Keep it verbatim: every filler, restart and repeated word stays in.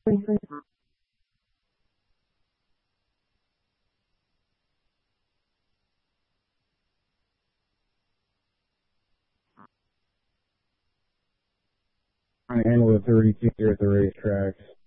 Trying to handle the thirty-two here at the racetracks.